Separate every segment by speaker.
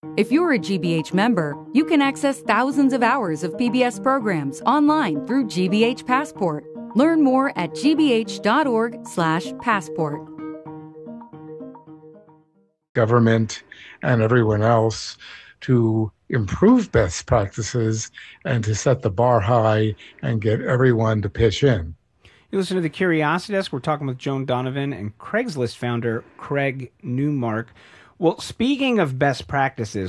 Speaker 1: If you're a GBH member, you can access thousands of hours of PBS programs online through GBH Passport. Learn more at gbh.org/passport.
Speaker 2: Government and everyone else to improve best practices and to set the bar high and get everyone to pitch in.
Speaker 3: You listen to the Curiosity Desk. We're talking with Joan Donovan and Craigslist founder Craig Newmark. Well, speaking of best practices,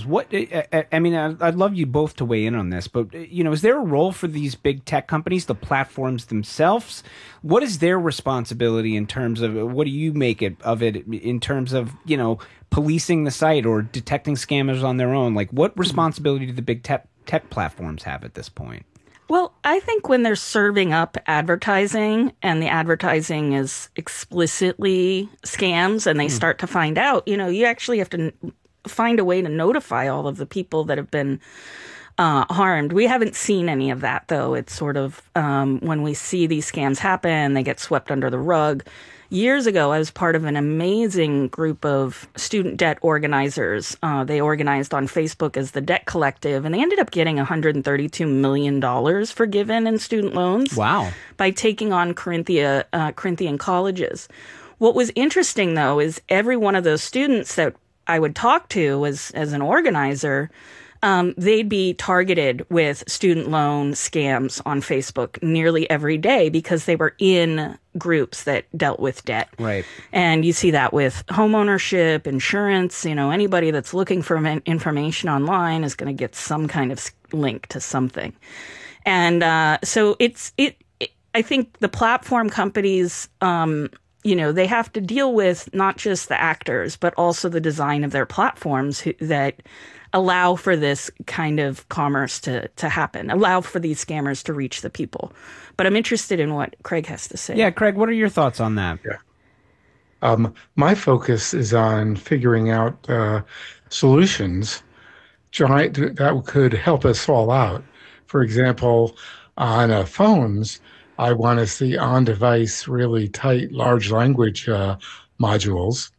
Speaker 3: I'd love you both to weigh in on this, but, is there a role for these big tech companies, the platforms themselves? What is their responsibility in terms of, what do you make of it in terms of, policing the site or detecting scammers on their own? Like, what responsibility do the big tech platforms have at this point?
Speaker 4: Well, I think when they're serving up advertising and the advertising is explicitly scams and they start to find out, you actually have to find a way to notify all of the people that have been harmed. We haven't seen any of that, though. It's sort of when we see these scams happen, they get swept under the rug. Years ago, I was part of an amazing group of student debt organizers. They organized on Facebook as the Debt Collective, and they ended up getting $132 million forgiven in student loans.
Speaker 3: Wow.
Speaker 4: By taking on Corinthian colleges. What was interesting, though, is every one of those students that I would talk to as an organizer, they'd be targeted with student loan scams on Facebook nearly every day because they were in groups that dealt with debt.
Speaker 3: Right.
Speaker 4: And you see that with homeownership, insurance, anybody that's looking for information online is going to get some kind of link to something. And so I think the platform companies, they have to deal with not just the actors, but also the design of their platforms that allow for this kind of commerce to happen, allow for these scammers to reach the people. But I'm interested in what Craig has to say.
Speaker 3: Yeah, Craig, what are your thoughts on that?
Speaker 2: Yeah. My focus is on figuring out solutions that could help us all out. For example, on phones, I want to see on-device, really tight, large language modules,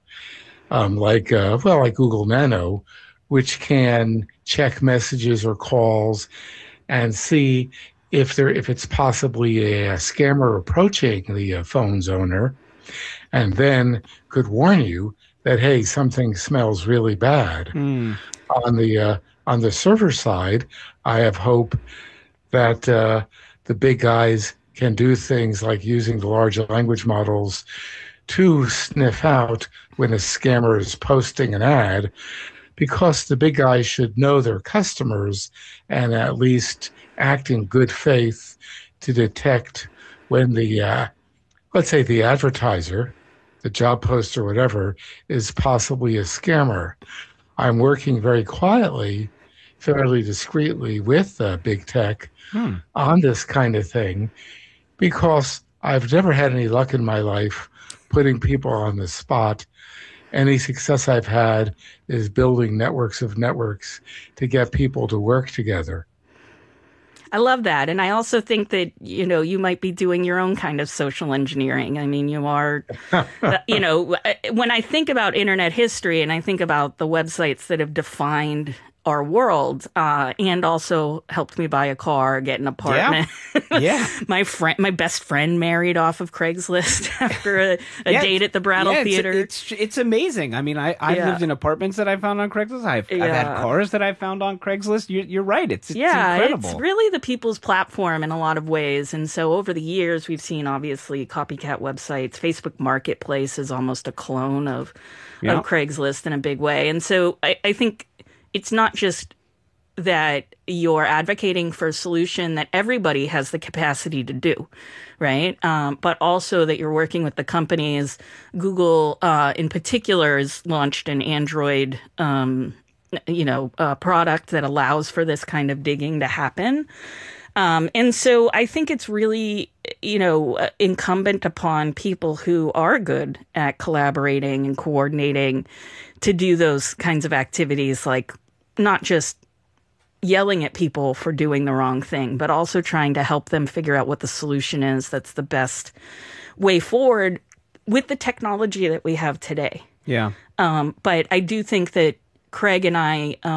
Speaker 2: like Google Nano, which can check messages or calls and see if it's possibly a scammer approaching the phone's owner, and then could warn you that, hey, something smells really bad. On the server side, I have hope that the big guys can do things like using the large language models to sniff out when a scammer is posting an ad, because the big guys should know their customers and at least act in good faith to detect when the, let's say the advertiser, the job post or whatever, is possibly a scammer. I'm working very quietly, fairly discreetly with big tech on this kind of thing, because I've never had any luck in my life putting people on the spot. Any success I've had is building networks of networks to get people to work together.
Speaker 4: I love that. And I also think that, you might be doing your own kind of social engineering. I mean, you are, when I think about internet history and I think about the websites that have defined our world, and also helped me buy a car, get an apartment.
Speaker 3: Yeah.
Speaker 4: My best friend married off of Craigslist after a date at the Brattle Theater.
Speaker 3: It's amazing. I mean, I've lived in apartments that I found on Craigslist. I've had cars that I found on Craigslist. You're right. It's incredible.
Speaker 4: It's really the people's platform in a lot of ways. And so over the years, we've seen obviously copycat websites. Facebook Marketplace is almost a clone of Craigslist in a big way. And so I think it's not just that you're advocating for a solution that everybody has the capacity to do, right? But also that you're working with the companies. Google, in particular, has launched an Android, product that allows for this kind of digging to happen. And so I think it's really, incumbent upon people who are good at collaborating and coordinating to do those kinds of activities, like not just yelling at people for doing the wrong thing, but also trying to help them figure out what the solution is that's the best way forward with the technology that we have today.
Speaker 3: Yeah.
Speaker 4: But I do think that Craig and I